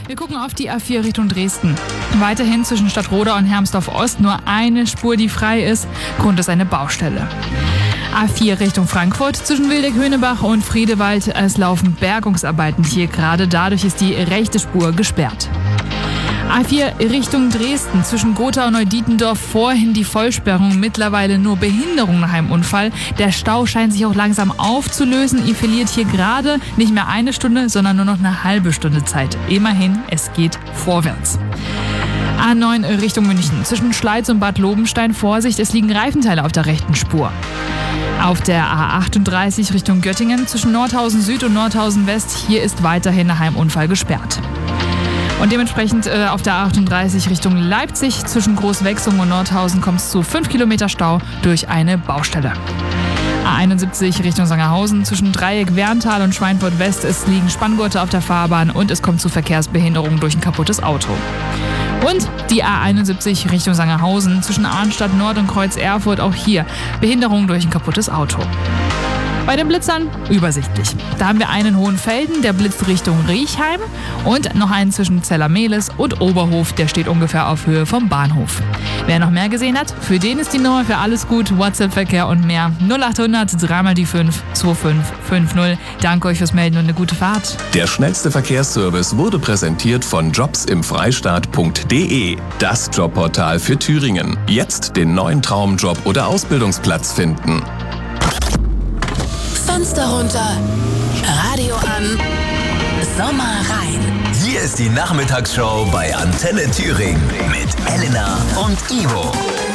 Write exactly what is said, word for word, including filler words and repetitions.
Wir gucken auf die A vier Richtung Dresden. Weiterhin zwischen Stadtroda und Hermsdorf-Ost nur eine Spur, die frei ist. Grund ist eine Baustelle. A vier Richtung Frankfurt zwischen Wildeck-Höhnebach und Friedewald. Es laufen Bergungsarbeiten hier gerade. Dadurch ist die rechte Spur gesperrt. A vier Richtung Dresden zwischen Gotha und Neudietendorf, vorhin die Vollsperrung, mittlerweile nur Behinderung nach einem Unfall. Der Stau scheint sich auch langsam aufzulösen. Ihr verliert hier gerade nicht mehr eine Stunde, sondern nur noch eine halbe Stunde Zeit. Immerhin, es geht vorwärts. A neun Richtung München zwischen Schleiz und Bad Lobenstein. Vorsicht, es liegen Reifenteile auf der rechten Spur. Auf der A achtunddreißig Richtung Göttingen zwischen Nordhausen Süd und Nordhausen West. Hier ist weiterhin nach einem Unfall gesperrt. Und dementsprechend äh, auf der A achtunddreißig Richtung Leipzig zwischen Großwechsung und Nordhausen kommt es zu fünf Kilometer Stau durch eine Baustelle. A einundsiebzig Richtung Sangerhausen zwischen Dreieck, Werntal und Schweinfurt West. Es liegen Spanngurte auf der Fahrbahn und es kommt zu Verkehrsbehinderungen durch ein kaputtes Auto. Und die A einundsiebzig Richtung Sangerhausen zwischen Arnstadt Nord und Kreuz Erfurt. Auch hier Behinderung durch ein kaputtes Auto. Bei den Blitzern übersichtlich. Da haben wir einen Hohenfelden, der blitzt Richtung Riechheim und noch einen zwischen Zellermehlis und Oberhof, der steht ungefähr auf Höhe vom Bahnhof. Wer noch mehr gesehen hat, für den ist die Nummer für alles gut, WhatsApp-Verkehr und mehr null achthundert drei mal die fünf zwei fünf fünf null. Danke euch fürs Melden und eine gute Fahrt. Der schnellste Verkehrsservice wurde präsentiert von jobsimfreistaat punkt de, das Jobportal für Thüringen. Jetzt den neuen Traumjob oder Ausbildungsplatz finden. Fenster runter, Radio an, Sommer rein. Hier ist die Nachmittagsshow bei Antenne Thüringen mit Elena und Ivo.